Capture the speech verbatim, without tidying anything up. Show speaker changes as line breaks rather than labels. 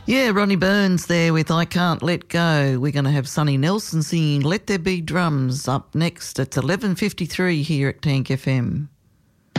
Yeah, Ronnie Burns there with I Can't Let Go. We're going to have Sonny Nelson singing Let There Be Drums up next. It's eleven fifty-three here at Tank F M.